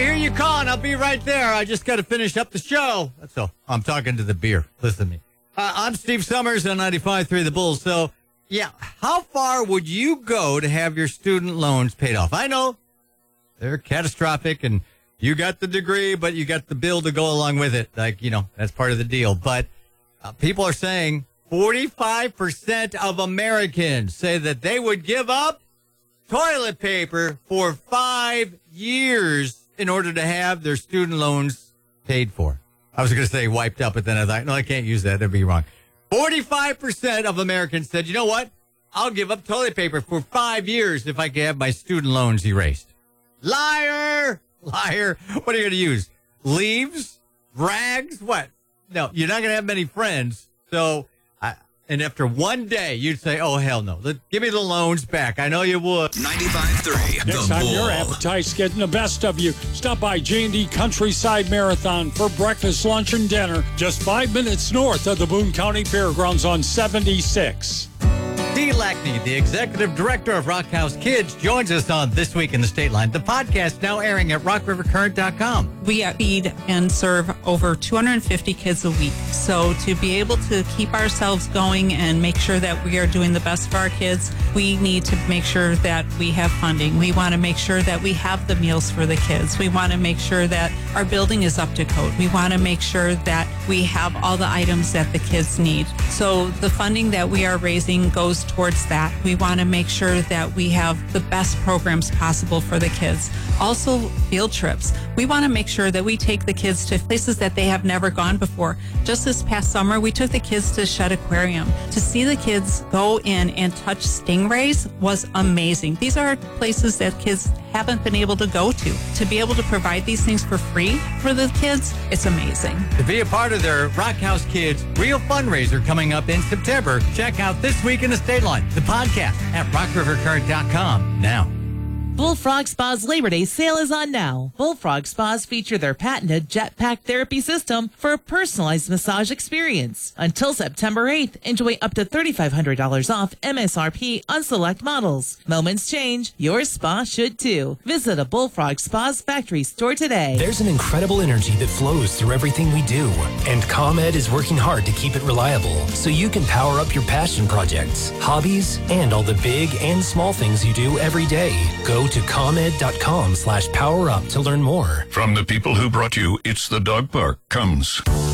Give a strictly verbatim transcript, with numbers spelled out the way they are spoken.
hear you calling. I'll be right there. I just got to finish up the show. That's all. I'm talking to the beer. Listen to me. Uh, I'm Steve Summers on ninety-five point three The Bull. So, yeah, how far would you go to have your student loans paid off? I know they're catastrophic, and you got the degree, but you got the bill to go along with it. Like, you know, that's part of the deal. But uh, people are saying forty-five percent of Americans say that they would give up toilet paper for five years in order to have their student loans paid for. I was going to say wiped up, but then I thought, no, I can't use that. That'd be wrong. forty-five percent of Americans said, you know what? I'll give up toilet paper for five years if I can have my student loans erased. Liar! Liar. What are you going to use? Leaves? Rags? What? No, you're not going to have many friends. So, I, and after one day, you'd say, oh, hell no. Let, give me the loans back. I know you would. ninety-five point three Next time your appetite's getting the best of you, stop by J and D Countryside Marathon for breakfast, lunch, and dinner just five minutes north of the Boone County Fairgrounds on seventy-six. Dee Lackney, the executive director of Rock House Kids, joins us on This Week in the State Line. The podcast now airing at rock river current dot com. We feed and serve over two hundred fifty kids a week. So to be able to keep ourselves going and make sure that we are doing the best for our kids, we need to make sure that we have funding. We want to make sure that we have the meals for the kids. We want to make sure that our building is up to code. We want to make sure that we have all the items that the kids need. So the funding that we are raising goes towards that. We want to make sure that we have the best programs possible for the kids. Also, field trips. We want to make sure that we take the kids to places that they have never gone before. Just this past summer, we took the kids to Shedd Aquarium. To see the kids go in and touch stingrays was amazing. These are places that kids haven't been able to go to. To be able to provide these things for free for the kids, it's amazing. To be a part of their Rock House Kids Real Fundraiser coming up in September, check out This Week in the State Line, the podcast at rock river current dot com now. Bullfrog Spa's Labor Day sale is on now. Bullfrog Spas feature their patented Jetpack therapy system for a personalized massage experience. Until September eighth, enjoy up to three thousand five hundred dollars off M S R P on select models. Moments change, your spa should too. Visit a Bullfrog Spa's factory store today. There's an incredible energy that flows through everything we do, and ComEd is working hard to keep it reliable so you can power up your passion projects, hobbies, and all the big and small things you do every day. Go to ComEd dot com slash power up to learn more. From the people who brought you It's the Dog Park comes